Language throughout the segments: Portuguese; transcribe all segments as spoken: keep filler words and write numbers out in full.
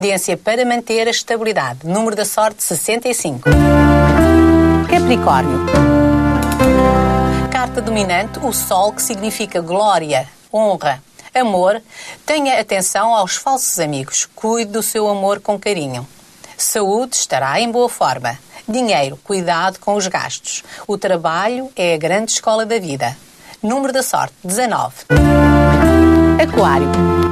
Tendência para manter a estabilidade. Número da sorte sessenta e cinco. Capricórnio. Carta dominante, o Sol, que significa glória, honra, amor. Tenha atenção aos falsos amigos. Cuide do seu amor com carinho. Saúde, estará em boa forma. Dinheiro, cuidado com os gastos. O trabalho é a grande escola da vida. Número da sorte dezanove. Aquário.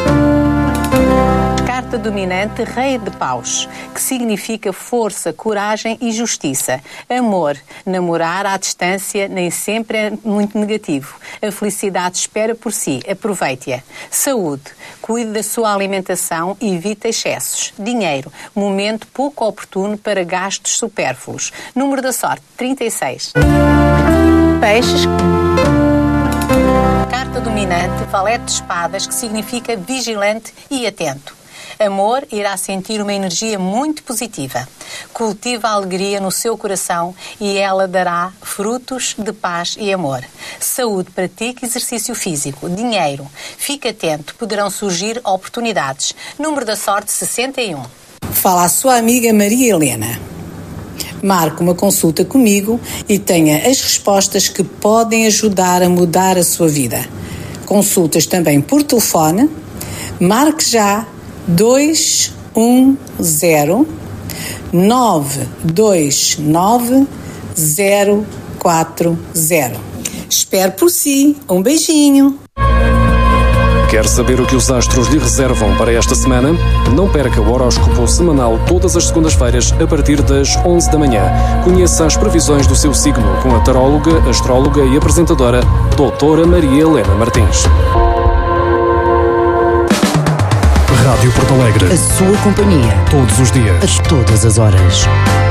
Carta dominante, Rei de Paus, que significa força, coragem e justiça. Amor, namorar à distância nem sempre é muito negativo. A felicidade espera por si, aproveite-a. Saúde, cuide da sua alimentação e evite excessos. Dinheiro, momento pouco oportuno para gastos supérfluos. Número da sorte trinta e seis. Peixes. Carta dominante, Valete de Espadas, que significa vigilante e atento. Amor, irá sentir uma energia muito positiva. Cultiva a alegria no seu coração e ela dará frutos de paz e amor. Saúde, pratique exercício físico. Dinheiro, fique atento, poderão surgir oportunidades. Número da sorte sessenta e um. Fala a sua amiga Maria Helena. Marque uma consulta comigo e tenha as respostas que podem ajudar a mudar a sua vida. Consultas também por telefone. Marque já dois um zero nove dois nove zero quatro zero. Espero por si. Um beijinho. Quer saber o que os astros lhe reservam para esta semana? Não perca o horóscopo semanal todas as segundas-feiras a partir das onze da manhã. Conheça as previsões do seu signo com a taróloga, astróloga e apresentadora doutora Maria Helena Martins. Rádio Porto Alegre. A sua companhia. Todos os dias. A todas as horas.